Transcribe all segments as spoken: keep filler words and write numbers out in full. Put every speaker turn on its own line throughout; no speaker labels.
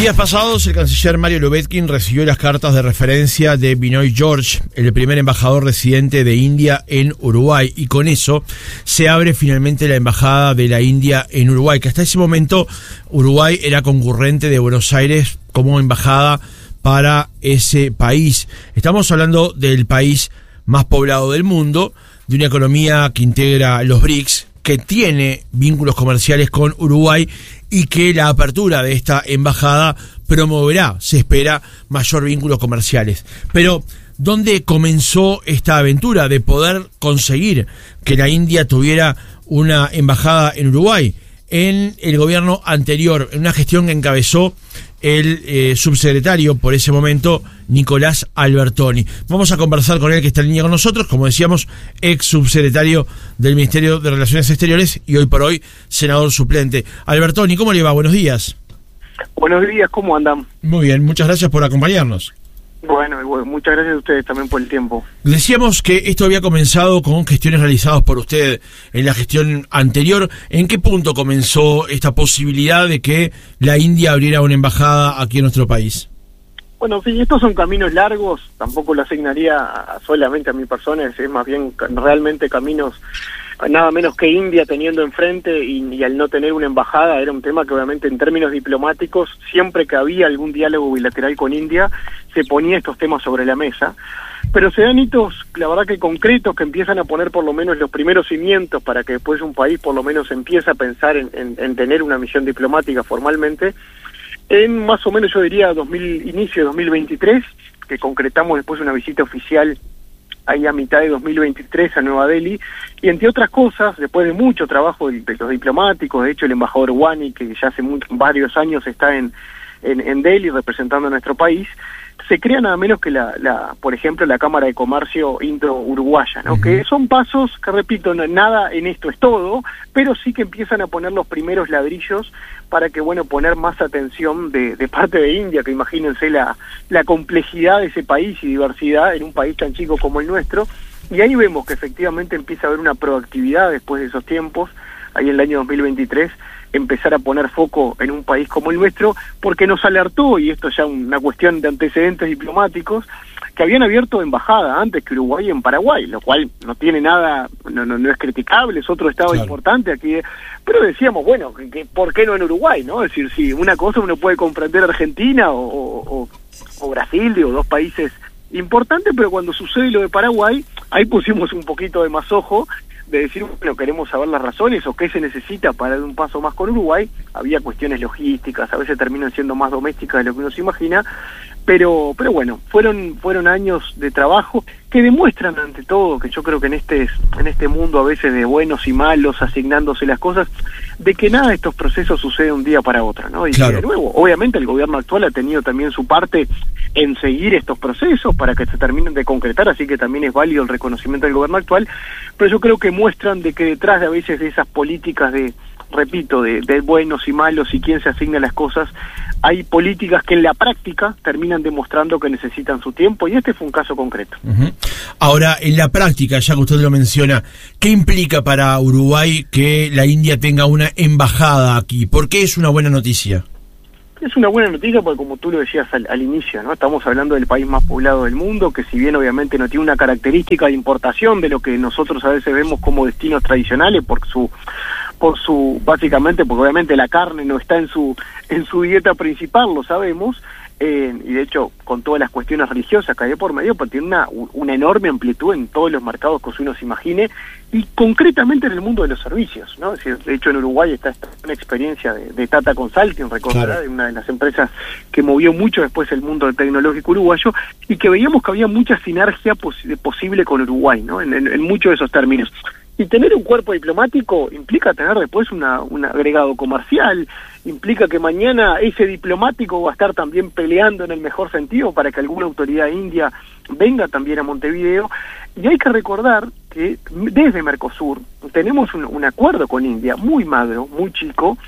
Días pasados, el canciller Mario Lubetkin recibió las cartas de referencia de Binoy George, el primer embajador residente de India en Uruguay, y con eso se abre finalmente la embajada de la India en Uruguay, que hasta ese momento Uruguay era concurrente de Buenos Aires como embajada para ese país. Estamos hablando del país más poblado del mundo, de una economía que integra los BRICS, que tiene vínculos comerciales con Uruguay y que la apertura de esta embajada promoverá, se espera, mayor vínculos comerciales. Pero, ¿dónde comenzó esta aventura de poder conseguir que la India tuviera una embajada en Uruguay? En el gobierno anterior, en una gestión que encabezó el eh, subsecretario por ese momento, Nicolás Albertoni. Vamos a conversar con él, que está en línea con nosotros, como decíamos, ex subsecretario del Ministerio de Relaciones Exteriores y hoy por hoy senador suplente. Albertoni, ¿cómo le va? Buenos días.
Buenos días, ¿cómo andan?
Muy bien, muchas gracias por acompañarnos.
Bueno, bueno, muchas gracias a ustedes también por el tiempo.
Decíamos que esto había comenzado con gestiones realizadas por usted en la gestión anterior. ¿En qué punto comenzó esta posibilidad de que la India abriera una embajada aquí en nuestro país?
Bueno, sí, estos son caminos largos, tampoco lo asignaría solamente a mi persona, es más bien realmente caminos nada menos que India teniendo enfrente y, y al no tener una embajada era un tema que obviamente en términos diplomáticos, siempre que había algún diálogo bilateral con India, se ponía estos temas sobre la mesa. Pero se dan hitos, la verdad que concretos, que empiezan a poner por lo menos los primeros cimientos para que después un país por lo menos empiece a pensar en, en, en tener una misión diplomática formalmente. En más o menos yo diría dos mil, inicio de dos mil veintitrés, que concretamos después una visita oficial ahí a mitad de dos mil veintitrés a Nueva Delhi, y entre otras cosas, después de mucho trabajo de, de los diplomáticos, de hecho el embajador Wani, que ya hace muy, varios años está en, en, en Delhi representando a nuestro país, se crea nada menos que la, la por ejemplo, la Cámara de Comercio Indo-Uruguaya, ¿no? Uh-huh. Que son pasos que, repito, no, nada en esto es todo, pero sí que empiezan a poner los primeros ladrillos para que, bueno, poner más atención de, de parte de India, que imagínense la, la complejidad de ese país y diversidad en un país tan chico como el nuestro, y ahí vemos que efectivamente empieza a haber una proactividad después de esos tiempos, ahí en el año dos mil veintitrés, empezar a poner foco en un país como el nuestro, porque nos alertó, y esto ya una cuestión de antecedentes diplomáticos, que habían abierto embajada antes que Uruguay en Paraguay, lo cual no tiene nada, no, no, no es criticable, es otro estado claro. importante aquí, pero decíamos, bueno, que, ¿por qué no en Uruguay? ¿No? Es decir, si una cosa uno puede comprender Argentina o, o, o Brasil, digo, dos países importantes, pero cuando sucede lo de Paraguay, ahí pusimos un poquito de más ojo, de decir, bueno, queremos saber las razones o qué se necesita para dar un paso más con Uruguay. Había cuestiones logísticas, a veces terminan siendo más domésticas de lo que uno se imagina, pero pero bueno, fueron fueron años de trabajo que demuestran ante todo que yo creo que en este en este mundo a veces de buenos y malos asignándose las cosas, de que nada de estos procesos sucede un día para otro, ¿no? Y claro. de nuevo, obviamente el gobierno actual ha tenido también su parte en seguir estos procesos para que se terminen de concretar, así que también es válido el reconocimiento del gobierno actual, pero yo creo que muestran de que detrás de a veces de esas políticas de, repito, de, de buenos y malos y quién se asigna las cosas, hay políticas que en la práctica terminan demostrando que necesitan su tiempo, y este fue un caso concreto. Uh-huh.
Ahora, en la práctica, ya que usted lo menciona, ¿qué implica para Uruguay que la India tenga una embajada aquí? ¿Por qué es una buena noticia?
Es una buena noticia porque, como tú lo decías al, al inicio, ¿no? Estamos hablando del país más poblado del mundo, que si bien obviamente no tiene una característica de importación de lo que nosotros a veces vemos como destinos tradicionales por su por su básicamente porque obviamente la carne no está en su en su dieta principal, lo sabemos, eh, y de hecho con todas las cuestiones religiosas que hay por medio, pues tiene una una enorme amplitud en todos los mercados que uno se imagine, y concretamente en el mundo de los servicios, ¿no? Es decir, de hecho en Uruguay está esta una experiencia de, de Tata Consulting, recordará, claro. de una de las empresas que movió mucho después el mundo tecnológico uruguayo, y que veíamos que había mucha sinergia pos posible con Uruguay, ¿no? En, en, en muchos de esos términos. Y tener un cuerpo diplomático implica tener después una, un agregado comercial, implica que mañana ese diplomático va a estar también peleando en el mejor sentido para que alguna autoridad india venga también a Montevideo. Y hay que recordar que desde Mercosur tenemos un, un acuerdo con India muy magro, muy chico,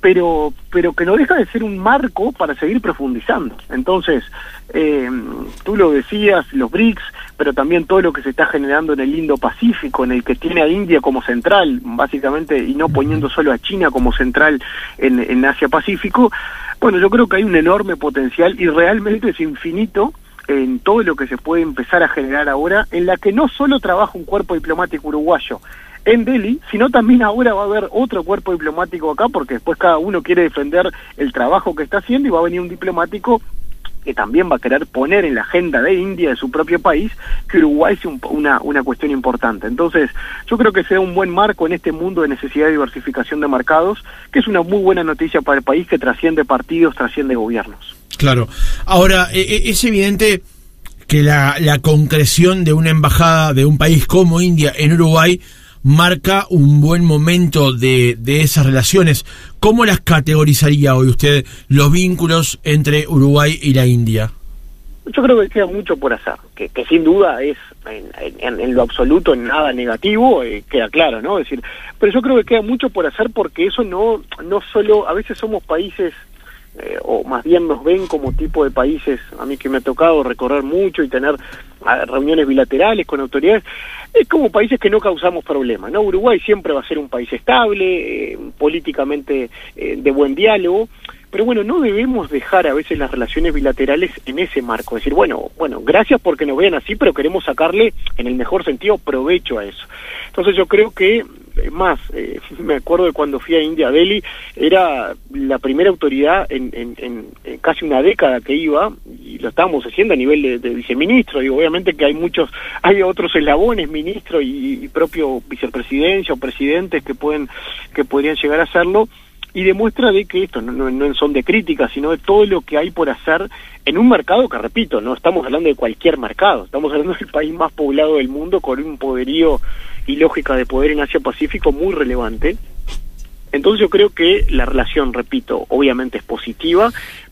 pero pero que no deja de ser un marco para seguir profundizando. Entonces, eh, tú lo decías, los B R I C S, pero también todo lo que se está generando en el Indo-Pacífico, en el que tiene a India como central, básicamente, y no poniendo solo a China como central en, en Asia-Pacífico. Bueno, yo creo que hay un enorme potencial y realmente es infinito en todo lo que se puede empezar a generar ahora, en la que no solo trabaja un cuerpo diplomático uruguayo en Delhi, sino también ahora va a haber otro cuerpo diplomático acá, porque después cada uno quiere defender el trabajo que está haciendo y va a venir un diplomático que también va a querer poner en la agenda de India, de su propio país, que Uruguay sea un, una, una cuestión importante. Entonces, yo creo que sea un buen marco en este mundo de necesidad de diversificación de mercados, que es una muy buena noticia para el país que trasciende partidos, trasciende gobiernos.
Claro. Ahora, es evidente que la, la concreción de una embajada de un país como India en Uruguay marca un buen momento de, de esas relaciones. ¿Cómo las categorizaría hoy usted los vínculos entre Uruguay y la India?
Yo creo que queda mucho por hacer, que, que sin duda es en, en, en lo absoluto nada negativo, eh, queda claro, ¿no? Es decir, pero yo creo que queda mucho por hacer porque eso no, no solo, a veces somos países, eh, o más bien nos ven como tipo de países, a mí que me ha tocado recorrer mucho y tener a, reuniones bilaterales con autoridades, es como países que no causamos problemas, ¿no? Uruguay siempre va a ser un país estable, eh, políticamente eh, de buen diálogo, pero bueno, no debemos dejar a veces las relaciones bilaterales en ese marco, es decir, bueno, bueno, gracias porque nos vean así, pero queremos sacarle, en el mejor sentido, provecho a eso. Entonces yo creo que, más, eh, me acuerdo de cuando fui a India, a Delhi, era la primera autoridad en, en, en, en casi una década que iba, y lo estábamos haciendo a nivel de, de viceministro, digo, obviamente que hay muchos, hay otros eslabones, ministro y, y propio vicepresidencia o presidentes que pueden, que podrían llegar a hacerlo, y demuestra de que esto no, no, no son de crítica, sino de todo lo que hay por hacer en un mercado que, repito, no estamos hablando de cualquier mercado, estamos hablando del país más poblado del mundo con un poderío y lógica de poder en Asia-Pacífico muy relevante. Entonces yo creo que la relación, repito, obviamente es positiva,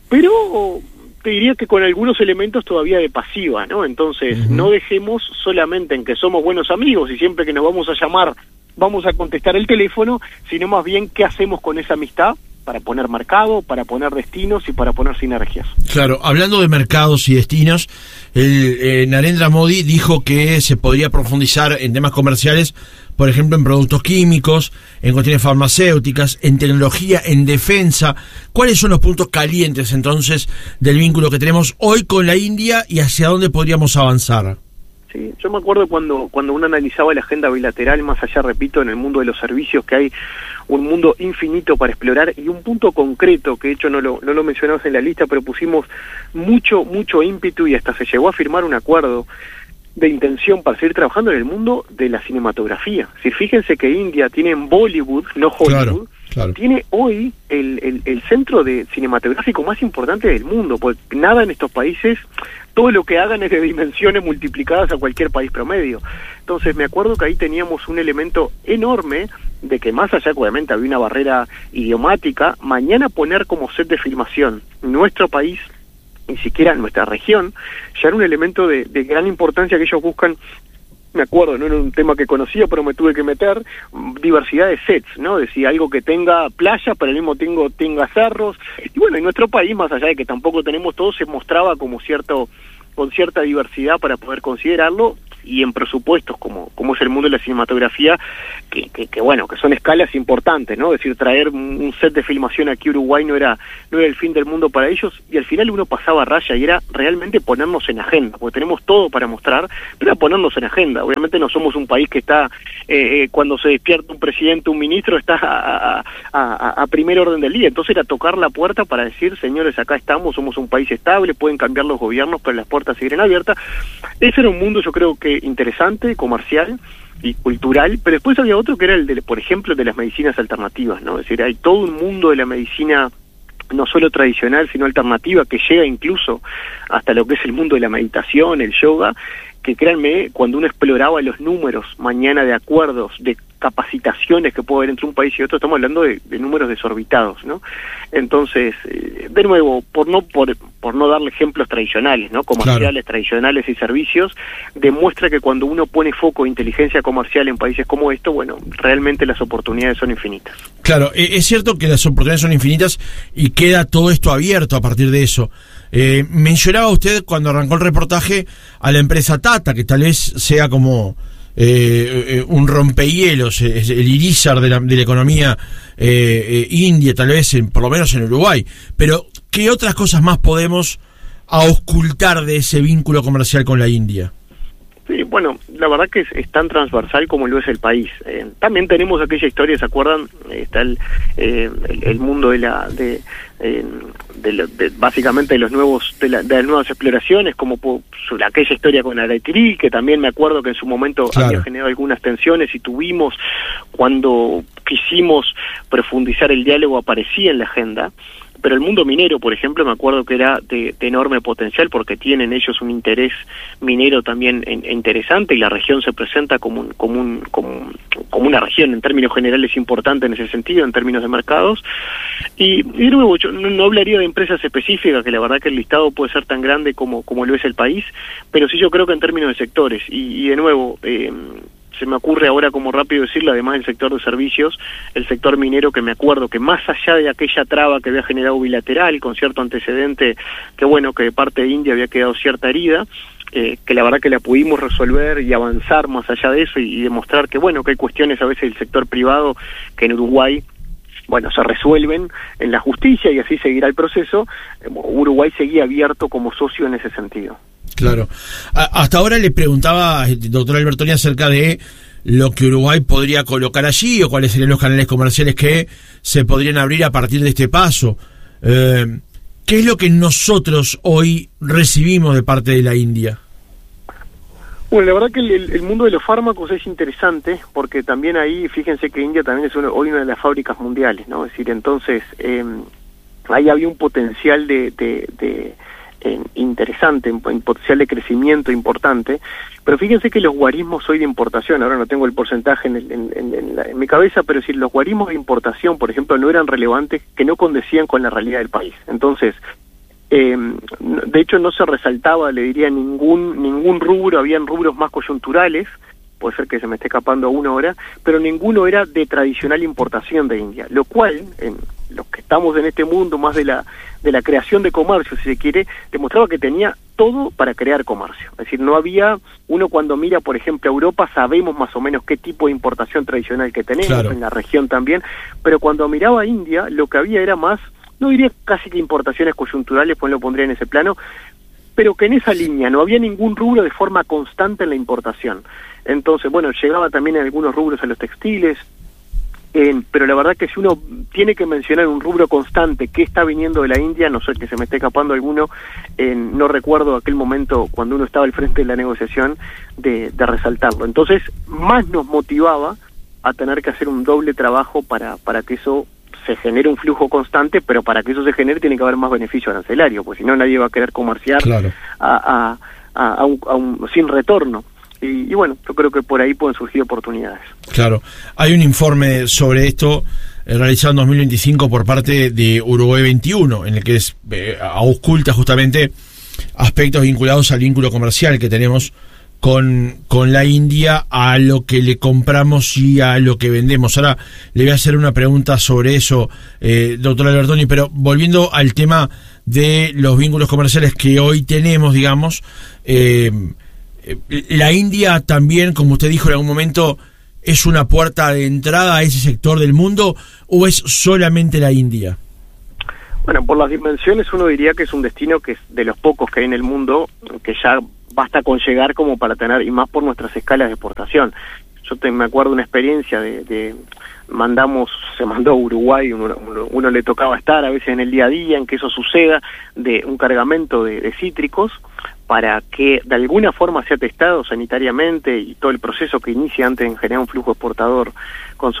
pero te diría que con algunos elementos todavía de pasiva, ¿no? Entonces uh-huh. no dejemos solamente en que somos buenos amigos y siempre que nos vamos a llamar vamos a contestar el teléfono, sino más bien qué hacemos con esa amistad para poner mercado, para poner destinos y para poner sinergias. Claro, hablando de mercados y destinos, el, eh, Narendra Modi dijo que se podría profundizar en temas comerciales, por ejemplo, en productos químicos, en cuestiones farmacéuticas, en tecnología, en defensa. ¿Cuáles son los puntos calientes, entonces, del vínculo que tenemos hoy con la India y hacia dónde podríamos avanzar? Sí, yo me acuerdo cuando cuando uno analizaba la agenda bilateral, más allá, repito, en el mundo de los servicios, que hay un mundo infinito para explorar y un punto concreto, que de hecho no lo, no lo mencionamos en la lista, pero pusimos mucho, mucho ímpetu y hasta se llegó a firmar un acuerdo de intención para seguir trabajando en el mundo de la cinematografía. Si fíjense que India tiene en Bollywood, no Hollywood, claro, claro. tiene hoy el, el, el centro de cinematográfico más importante del mundo, porque nada en estos países, todo lo que hagan es de dimensiones multiplicadas a cualquier país promedio. Entonces me acuerdo que ahí teníamos un elemento enorme de que más allá que obviamente había una barrera idiomática, mañana poner como set de filmación nuestro país, ni siquiera en nuestra región, ya era un elemento de, de gran importancia que ellos buscan. Me acuerdo, no era un tema que conocía, pero me tuve que meter, diversidad de sets, ¿no? Es decir, algo que tenga playa, pero al mismo tiempo tenga cerros. Y bueno, en nuestro país, más allá de que tampoco tenemos todo, se mostraba como cierto, con cierta diversidad para poder considerarlo, y en presupuestos como como es el mundo de la cinematografía, que, que, que bueno, que son escalas importantes, ¿no? Es decir, traer un set de filmación aquí a Uruguay no era, no era el fin del mundo para ellos, y al final uno pasaba raya y era realmente ponernos en agenda, porque tenemos todo para mostrar, pero era ponernos en agenda. Obviamente no somos un país que está, eh, cuando se despierta un presidente, un ministro, está a, a, a, a primer orden del día. Entonces era tocar la puerta para decir, señores, acá estamos, somos un país estable, pueden cambiar los gobiernos, pero las puertas siguen abiertas. Ese era un mundo, yo creo que interesante, comercial y cultural, pero después había otro que era el de, por ejemplo, de las medicinas alternativas, ¿no? Es decir, hay todo un mundo de la medicina no solo tradicional, sino alternativa, que llega incluso hasta lo que es el mundo de la meditación, el yoga, que créanme, cuando uno exploraba los números mañana de acuerdos de capacitaciones que puede haber entre un país y otro, estamos hablando de, de números desorbitados, ¿no? Entonces, eh, de nuevo, por no por, por no darle ejemplos tradicionales, ¿no? Comerciales, claro. tradicionales y servicios, demuestra que cuando uno pone foco en inteligencia comercial en países como esto, bueno, realmente las oportunidades son infinitas.
Claro, es cierto que las oportunidades son infinitas y queda todo esto abierto a partir de eso. Eh, mencionaba usted cuando arrancó el reportaje a la empresa Tata, que tal vez sea como eh, eh, un rompehielos, eh, el Irizar de la, de la economía eh, eh, india, tal vez en, por lo menos en Uruguay. Pero, ¿qué otras cosas más podemos auscultar de ese vínculo comercial con la India?
Sí, bueno, la verdad que es, es tan transversal como lo es el país. Eh, también tenemos aquella historia, ¿se acuerdan? Eh, está el, eh, el, el mundo de la de, eh, de, lo, de básicamente de los nuevos de, la, de las nuevas exploraciones, como por, aquella historia con Araitiri, que también me acuerdo que en su momento claro. había generado algunas tensiones y tuvimos, cuando quisimos profundizar el diálogo, aparecía en la agenda. Pero el mundo minero, por ejemplo, me acuerdo que era de, de enorme potencial porque tienen ellos un interés minero también en, interesante y la región se presenta como, un, como, un, como, como una región en términos generales importante en ese sentido, en términos de mercados. Y, y de nuevo, yo no, no hablaría de empresas específicas, que la verdad que el listado puede ser tan grande como, como lo es el país, pero sí yo creo que en términos de sectores. Y, y de nuevo... Eh, se me ocurre ahora como rápido decirlo, además del sector de servicios, el sector minero, que me acuerdo que más allá de aquella traba que había generado bilateral, con cierto antecedente, que bueno, que de parte de India había quedado cierta herida, eh, que la verdad que la pudimos resolver y avanzar más allá de eso y, y demostrar que bueno, que hay cuestiones a veces del sector privado que en Uruguay bueno, se resuelven en la justicia y así seguirá el proceso. Uruguay seguía abierto como socio en ese sentido.
Claro. A, hasta ahora le preguntaba, doctor Albertoni, acerca de lo que Uruguay podría colocar allí o cuáles serían los canales comerciales que se podrían abrir a partir de este paso. Eh, ¿Qué es lo que nosotros hoy recibimos de parte de la India?
Bueno, la verdad que el, el mundo de los fármacos es interesante porque también ahí, fíjense que India también es uno, hoy una de las fábricas mundiales, ¿no? Es decir, entonces, eh, ahí había un potencial de... de, de Eh, interesante, un potencial de crecimiento importante, pero fíjense que los guarismos hoy de importación, ahora no tengo el porcentaje en, el, en, en, en, la, en mi cabeza, pero si los guarismos de importación, por ejemplo, no eran relevantes, que no condecían con la realidad del país. Entonces, eh, de hecho no se resaltaba, le diría, ningún ningún rubro, habían rubros más coyunturales, puede ser que se me esté escapando uno ahora, pero ninguno era de tradicional importación de India, lo cual, en los que estamos en este mundo más de la de la creación de comercio, si se quiere, demostraba que tenía todo para crear comercio. Es decir, no había, uno cuando mira, por ejemplo, a Europa, sabemos más o menos qué tipo de importación tradicional que tenemos, claro. en la región también, pero cuando miraba a India, lo que había era más, no diría casi que importaciones coyunturales, pues lo pondría en ese plano, pero que en esa línea no había ningún rubro de forma constante en la importación. Entonces, bueno, llegaba también en algunos rubros a los textiles, Eh, pero la verdad que si uno tiene que mencionar un rubro constante que está viniendo de la India, no sé, que se me esté escapando alguno, eh, no recuerdo aquel momento cuando uno estaba al frente de la negociación de, de resaltarlo. Entonces, más nos motivaba a tener que hacer un doble trabajo para, para que eso se genere un flujo constante, pero para que eso se genere tiene que haber más beneficio arancelario, pues si no nadie va a querer comerciar claro. a, a, a, a, un, a un sin retorno. Y, y bueno, yo creo que por ahí pueden surgir oportunidades.
Claro. Hay un informe sobre esto eh, realizado en dos mil veinticinco por parte de Uruguay veintiuno, en el que es, eh, ausculta justamente aspectos vinculados al vínculo comercial que tenemos con, con la India, a lo que le compramos y a lo que vendemos. Ahora le voy a hacer una pregunta sobre eso, eh, doctor Albertoni, pero volviendo al tema de los vínculos comerciales que hoy tenemos, digamos, eh, la India también, como usted dijo en algún momento, ¿es una puerta de entrada a ese sector del mundo o es solamente la India?
Bueno, por las dimensiones uno diría que es un destino que es de los pocos que hay en el mundo, que ya basta con llegar como para tener, y más por nuestras escalas de exportación. Yo te, me acuerdo una experiencia de, de mandamos, se mandó a Uruguay, uno, uno, uno le tocaba estar a veces en el día a día en que eso suceda, de un cargamento de, de cítricos, para que de alguna forma sea testado sanitariamente y todo el proceso que inicia antes en generar un flujo exportador con